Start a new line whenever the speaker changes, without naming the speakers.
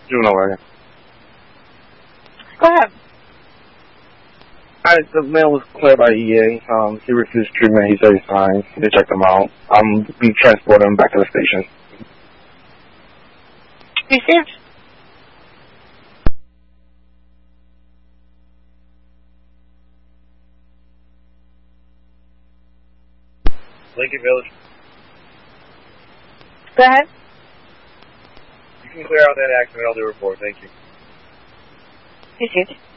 Juvenile wagon.
Go ahead.
The male was cleared by EA. He refused treatment. He said he's fine. They checked him out. We transported him back to the station.
Received.
Lincoln Village.
Go ahead.
You can clear out that accident. I'll do a report. Thank you.
Received.